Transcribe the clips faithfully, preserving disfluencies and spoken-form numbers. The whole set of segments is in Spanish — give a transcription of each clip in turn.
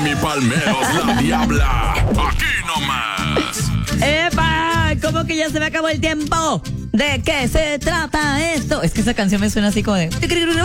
mi Palmeros, la Diabla. Aquí nomás. ¡Epa! ¿Cómo que ya se me acabó el tiempo? ¿De qué se trata esto? Es que esa canción me suena así como de...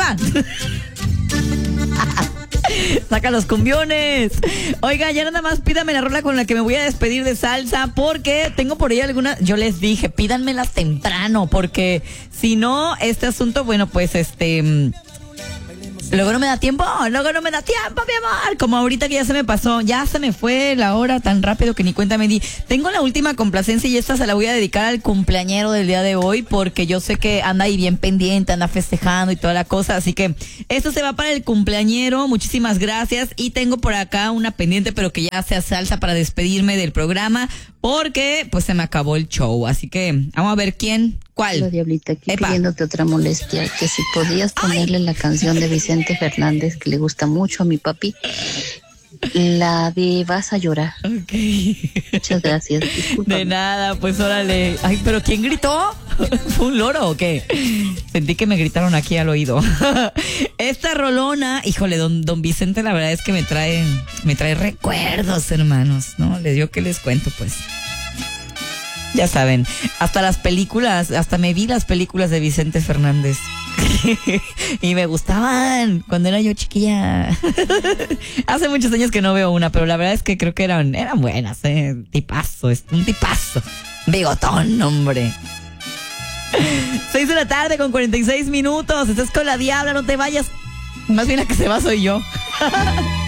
Saca los cumbiones. Oiga, ya nada más pídame la rola con la que me voy a despedir de salsa, porque tengo por ahí algunas. Yo les dije, pídanmelas temprano, porque si no, este asunto, bueno, pues este... Luego no me da tiempo, luego no me da tiempo, mi amor. Como ahorita que ya se me pasó, ya se me fue la hora tan rápido que ni cuenta me di. Tengo la última complacencia y esta se la voy a dedicar al cumpleañero del día de hoy, porque yo sé que anda ahí bien pendiente, anda festejando y toda la cosa. Así que esto se va para el cumpleañero. Muchísimas gracias. Y tengo por acá una pendiente, pero que ya sea salsa para despedirme del programa, porque pues se me acabó el show. Así que vamos a ver quién. ¿Cuál? Hola, Diablita, aquí Epa. pidiéndote otra molestia, que si podías ponerle Ay. la canción de Vicente Fernández, que le gusta mucho a mi papi, la de Vas a llorar. Ok. Muchas gracias. Discúlpame. De nada, pues órale. Ay, ¿pero quién gritó? ¿Fue un loro o qué? Sentí que me gritaron aquí al oído. Esta rolona, híjole, don, don Vicente, la verdad es que me trae, me trae recuerdos, hermanos, ¿no? Les digo que les cuento, pues. Ya saben, hasta las películas, hasta me vi las películas de Vicente Fernández. Y me gustaban cuando era yo chiquilla. Hace muchos años que no veo una, pero la verdad es que creo que eran, eran buenas, ¿eh? Tipazo, un tipazo. Bigotón, hombre. Seis de la tarde con cuarenta y seis minutos. Estás con la Diabla, no te vayas. Más bien la que se va soy yo.